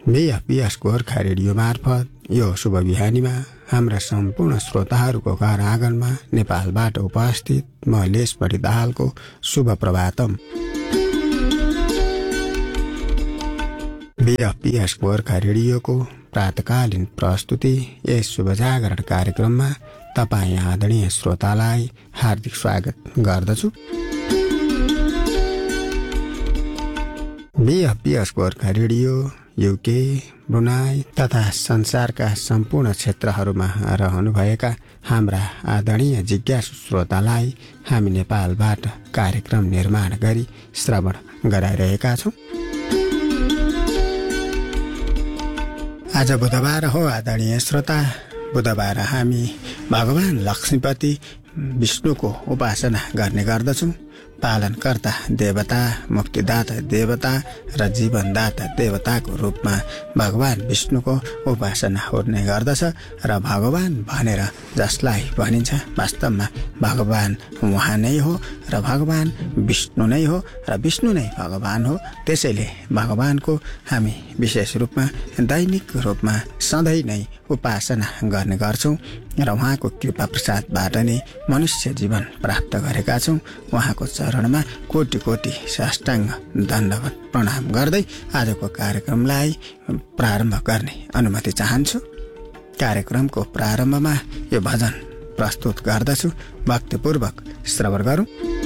बीएफपीएस Gorkha radio मार्फत यो शुभ बिहानीमा हाम्रा सम्पूर्ण श्रोताहरूको घर आँगनमा नेपालबाट उपस्थित म लेसबढी दाहालको शुभ प्रभातम। बीएफपीएस गोर्खा रेडियोको प्रातकालीन प्रस्तुति यस शुभ जागरण कार्यक्रममा तपाईँ आदरणीय श्रोतालाई हार्दिक स्वागत गर्दछु। बीएफपीएस गोर्खा रेडियो युके, ब्रुनाई तथा संसारका सम्पूर्ण क्षेत्रहरूमा रहनुभएका हाम्रा आदरणीय जिज्ञासु श्रोतालाई हामी नेपालबाट कार्यक्रम निर्माण गरी श्रवण गराइरहेका छौं। आज बुधबार हो आदरणीय श्रोता। बुधबार हामी भगवान लक्ष्मीपति विष्णुको उपासना गर्ने गर्दछौं। पालनकर्ता देवता, मुक्तिदाता देवता र जीवनदाता देवताको रूपमा भगवान विष्णुको उपासना हुने गर्दछ। र भगवान भनेर जसलाई भनिन्छ वास्तवमा भगवान उहाँ नै हो र भगवान विष्णु नै हो र विष्णु नै भगवान हो। त्यसैले भगवानको हामी विशेष रूपमा दैनिक रूपमा सधैँ नै उपासना गर्ने गर्छौं र उहाँको कृपा प्रसादबाट नै मनुष्य जीवन प्राप्त गरेका छौं। उहाँको चरणमा कोटि कोटि साष्टाङ्ग दण्डवत प्रणाम गर्दै आजको कार्यक्रमलाई प्रारम्भ गर्ने अनुमति चाहन्छु। कार्यक्रमको प्रारम्भमा यो भजन प्रस्तुत गर्दछु। भक्तिपूर्वक श्रवण गरौँ।